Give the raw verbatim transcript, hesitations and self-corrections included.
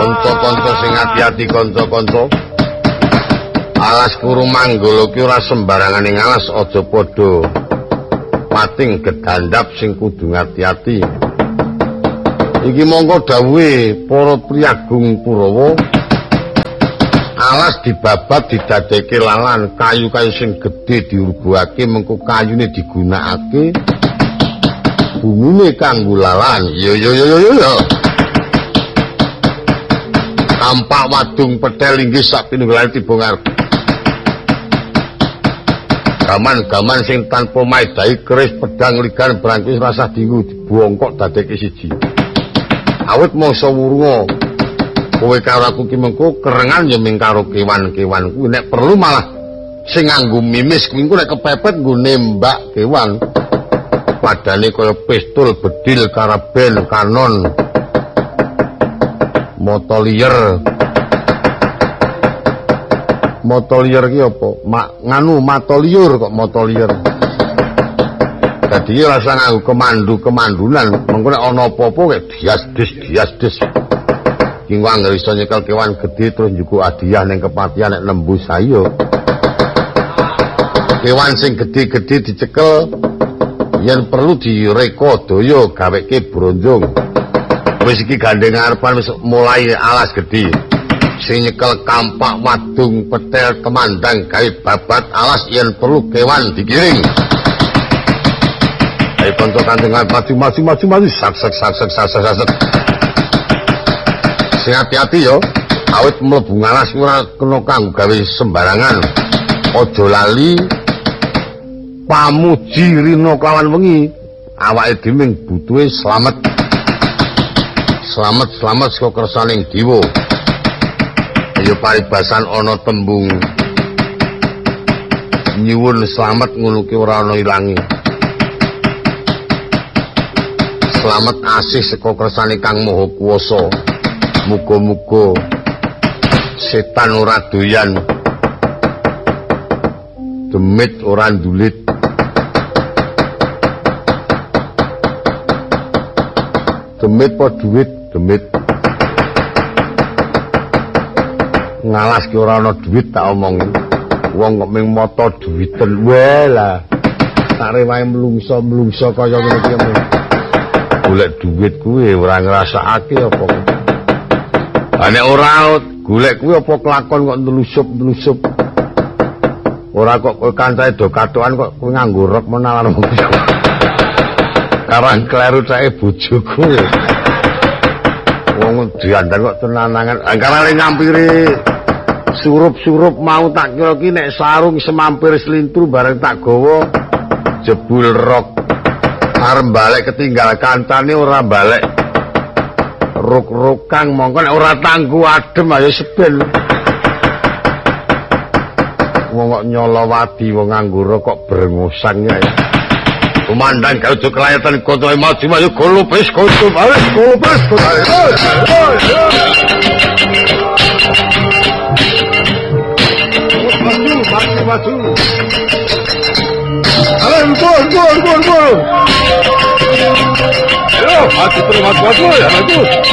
Kanca-kanca sing ati-ati kanca-kanca. Alas Kuru Manggala ki ora sembarangan ing alas aja padha pating gedandap sing kudu ngati-ati. Iki mongko dawuhe para priyagung Kurawa. Alas dibabat didadekake lalan, kayu-kayu sing gedhe diurbuake mengko kayune digunakake. Bumune kanggo lalan. Yo yo yo yo yo. Tampak wadung petel inggih sak pinunggalan tiba ngarep. Gaman-gaman sing tanpa maidai keris pedang ligan brangkis rasah dingu dibongkok dadeke siji. Awit mangsa wurunga kowe karo aku ki mengko kerengan ya ming karo kewan-kewan kuwi nek perlu malah sing nganggo mimis kuwi nek kepepet nggo nembak kewan. Padane kaya pistol, bedil, karaben, kanon, motolier. Motolier ki apa? Ma, nganu matoliur kok motolier. Dadi rasa nganggo kemandu-kemandunan, mengko nek ana apa-apa kek dias-dis-dias-dis. Ki wong iso nyekel kewan gedhe terus njuku hadiah ning kepatihan nek nembus ayo. Kewan sing gedhe-gedhe dicekel yen perlu direka daya gaweke bronjong. Wis iki gandeng arepan wis mulai alas gedhe. Sing nyekel kampak wadung petel kemandang gawe babat alas yen perlu kewan digiring. Ayo kanca kandengan maju maju maju maju sak sak sak sak sak sak sak. Sing hati-hati yo, awit mlebu alas ora kena kanggo gawe sembarangan. Aja lali pamuji rina kelawan wengi. Awake dhewe butuhe slamet. Slamet slamet saka kersaning dewa. Ayo paribasan ana tembung nyuwun slamet ngono ki ora ana ilange. Slamet asih saka kersane Kang Maha Kuwasa. Muga-muga setan ora doyan. Demit ora ndulit. Demit po duit, demit. Ngalas ki ora ana duit tak omongi. Wong kok ming mata duwiten wae lah. Tak rewahe mlungso-mlungso kaya ngene iki. Golek duit kuwi ora ngrasakake apa. Lah nek ora golek kuwi apa kelakon kok nelusup-nelusup. Ora kok kowe kancane do katokan kok kowe nganggo rok menawan. Karang kleru cake bojoku. Wong diandang kok tenanangan. Angkarane nyampiri surup-surup mau tak kira ki nek sarung semampir slintur bareng tak gawa jebul rok. Arep balik ketinggal kancane ora balik. Ruk-rukang mongko nek ora tanggu adem ayo seben. Wong kok nyolowati wong nganggo rokok brengosang ya. Kumandang kau cuk layatan koto maju maju golopes koto balik golopes koto. Maju maju maju. Ayo gol gol gol gol. Yo, maju terus maju maju ya maju.